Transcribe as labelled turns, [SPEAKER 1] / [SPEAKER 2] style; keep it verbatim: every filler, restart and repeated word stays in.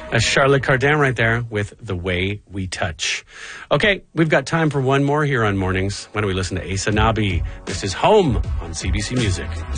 [SPEAKER 1] That's Charlotte Cardin right there with The Way We Touch. Okay, we've got time for one more here on Mornings. Why don't we listen to Asa Nabi? This is Home on C B C Music.